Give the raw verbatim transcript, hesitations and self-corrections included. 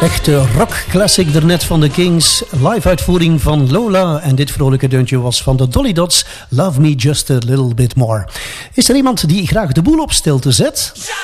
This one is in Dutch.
Echte rock classic daarnet van de Kings. Live uitvoering van Lola. En dit vrolijke deuntje was van de Dolly Dots. Love Me Just a Little Bit More. Is er iemand die graag de boel op stilte zet?